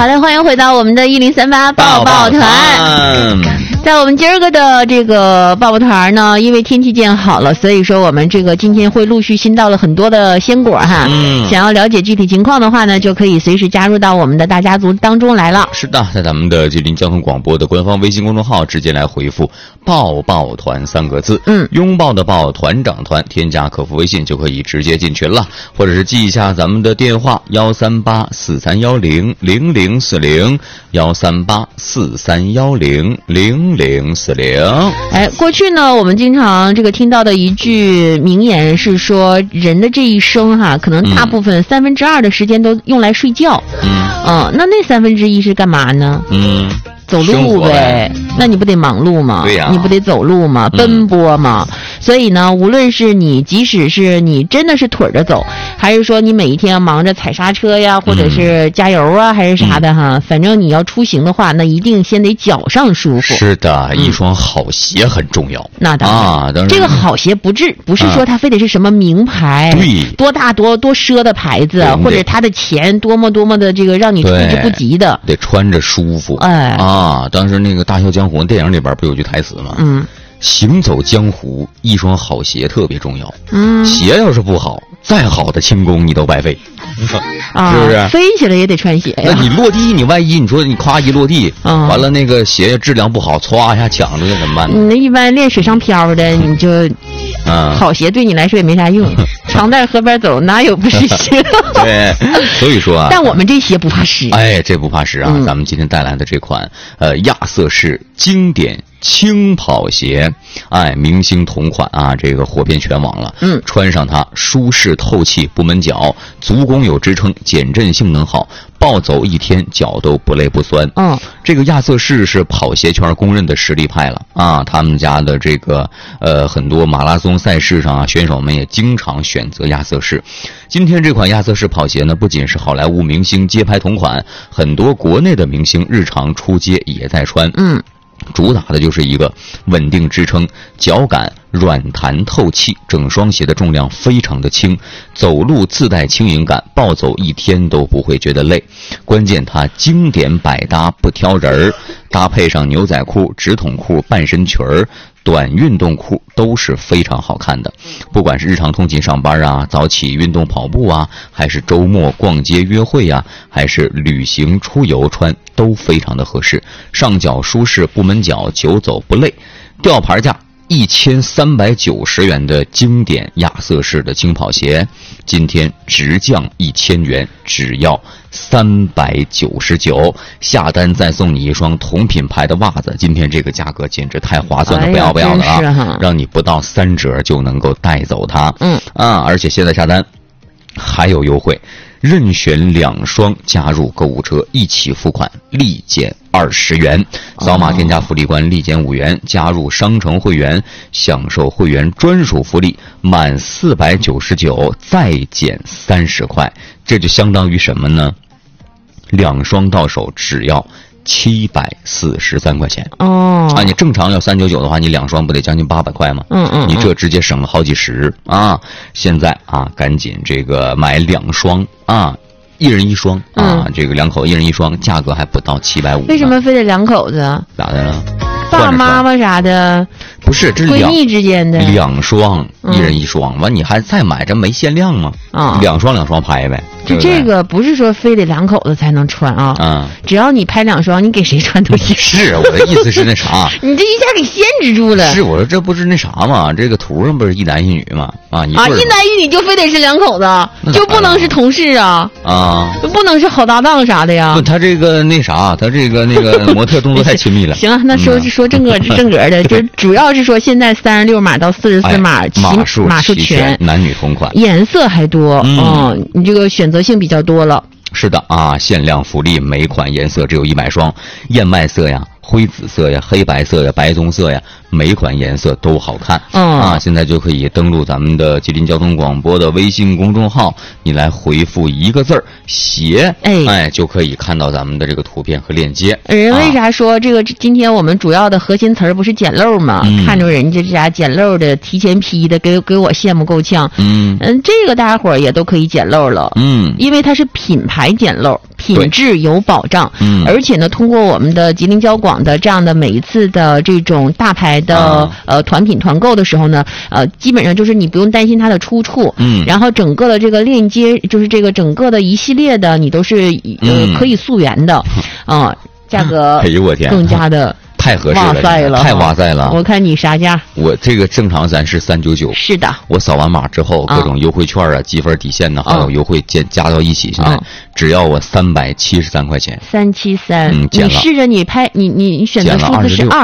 好的，欢迎回到我们的1038抱抱团。在我们今儿个的这个抱抱团呢，因为天气渐好了，所以说我们这个今天会陆续新到了很多的鲜果哈。想要了解具体情况的话呢，就可以随时加入到我们的大家族当中来了。 是的，在咱们的吉林交通广播的官方微信公众号直接来回复抱抱团3个字，拥抱的抱，团长团，添加客服微信就可以直接进群了，或者是记一下咱们的电话13843100040，13843100040。 哎，过去呢，我们经常这个听到的一句名言是说，人的这一生哈，可能大部分2/3的时间都用来睡觉。那1/3是干嘛呢？走路呗，那你不得忙碌吗？ 对呀， 你不得走路吗？奔波吗？所以呢，无论是你，即使是你真的是腿着走，还是说你每一天要忙着踩刹车呀，或者是加油啊，还是啥的哈，反正你要出行的话，那一定先得脚上舒服。 是的，一双好鞋很重要。 那当然，这个好鞋不是说它非得是什么名牌， 对， 多大多奢的牌子，或者它的钱多么的这个让你挥之不及的， 得穿着舒服。当时那个《大笑江湖》电影里边不有句台词吗？行走江湖，一双好鞋特别重要。鞋要是不好，再好的轻功你都白费。是不是？ 飞起来也得穿鞋呀。 那你落地，你万一你说你夸一落地，完了那个鞋质量不好，歘一下抢出去怎么办呢？ 你那一般练水上漂的，你就好鞋对你来说也没啥用。常在河边走，哪有不湿鞋？ 对，所以说但我们这鞋不怕湿。 哎，这不怕湿啊！咱们今天带来的这款亚瑟士经典轻跑鞋，明星同款啊，这个火遍全网了。穿上它舒适透气，不闷脚，足弓有支撑，减震性能好，暴走一天脚都不累不酸。这个亚瑟士是跑鞋圈公认的实力派了啊！他们家的这个很多马拉松赛事上啊，选手们也经常选择亚瑟士。今天这款亚瑟士跑鞋呢，不仅是好莱坞明星街拍同款，很多国内的明星日常出街也在穿。主打的就是一个稳定支撑，脚感软弹透气，整双鞋的重量非常的轻，走路自带轻盈感，暴走一天都不会觉得累。关键它经典百搭不挑人儿，搭配上牛仔裤、直筒裤、半身裙儿、短运动裤都是非常好看的。不管是日常通勤上班啊，早起运动跑步啊，还是周末逛街约会啊，还是旅行出游穿，都非常的合适。上脚舒适不闷脚，久走不累。吊牌价1390元的经典亚瑟士的轻跑鞋，今天直降1000元，只要399，下单再送你一双同品牌的袜子。今天这个价格简直太划算了，不要的啊！让你不到3折就能够带走它。而且现在下单还有优惠，任选2双加入购物车，一起付款立减20元，扫码添加福利关立减5元，加入商城会员享受会员专属福利，满499再减30块，这就相当于什么呢？2双到手只要743块钱。你正常要399的话，你2双不得将近800块吗？你这直接省了好几十啊！现在啊，赶紧这个买2双啊，1人1双啊，这个2口1人1双，价格还不到750。 为什么非得2口子？ 咋的了？ 爸爸妈妈啥的， 不是，这是闺蜜之间的 2双，1人1双，完你还再买，这没限量吗？2双拍呗。 这个不是说非得2口子才能穿啊，只要你拍2双，你给谁穿都行。 是，我的意思是那啥， 你这一下给限制住了。 是，我说这不是那啥吗？这个图上不是一男一女吗？一男一女就非得是2口子，就不能是同事啊，不能是好搭档啥的呀。 他这个那啥，他这个那个模特动作太亲密了。 行啊，那说正格的，就主要是说现在36码到44码码数全， 男女同款， 颜色还多，你这个选择性比较多了。 是的啊，限量福利，每款颜色只有100双，燕麦色呀、灰紫色呀、黑白色呀、白棕色呀， 每款颜色都好看。现在就可以登录咱们的吉林交通广播的微信公众号，你来回复一个字儿“鞋”，就可以看到咱们的这个图片和链接。 人为啥说这个？今天我们主要的核心词儿不是捡漏吗？看着人家这家捡漏的提前批的，给我羡慕够呛。这个大家伙儿也都可以捡漏了。因为它是品牌捡漏，品质有保障。而且呢，通过我们的吉林交广的这样的每一次的这种大牌的团品团购的时候呢，基本上就是你不用担心它的出处。然后整个的这个链接，就是这个整个的一系列的，你都是可以溯源的。价格更加的太合适了，太哇塞了！ 我看你啥价？ 我这个正常咱是399。 是的， 我扫完码之后，各种优惠券啊、积分底线呢，还有优惠加到一起，现在只要我373块钱。 373。你试着你拍你选择数字是2。